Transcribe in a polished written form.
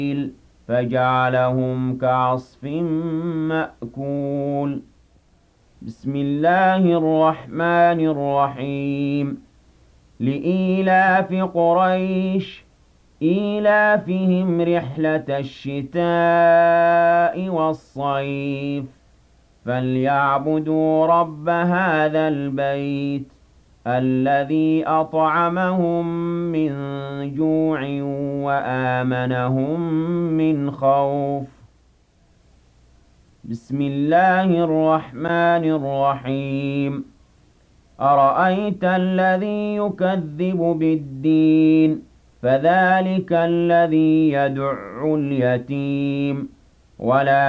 فجعلهم كعصف مأكول. بسم الله الرحمن الرحيم. لإيلاف قريش إيلافهم رحلة الشتاء والصيف فليعبدوا رب هذا البيت الذي أطعمهم من جوع وآمنهم من خوف. بسم الله الرحمن الرحيم. أرأيت الذي يكذب بالدين فذلك الذي يدع اليتيم ولا